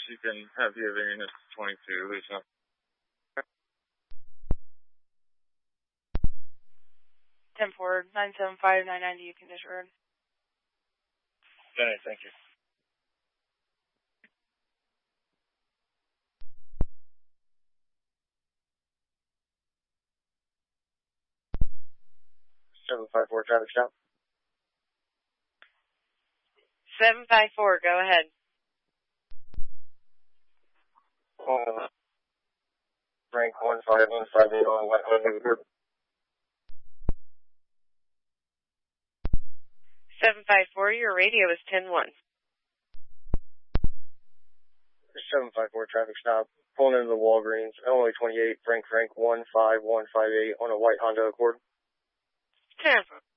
you can have the other units 22, Lisa. Ten forward, 975, 990, condition road. Okay, thank you. (754) traffic stop. 754, go ahead. Frank 15158 on White Honda. 754, your radio is 10-1. 754 traffic stop. Pulling into the Walgreens, Illinois 28, Frank 15158 on a white Honda Accord. 10.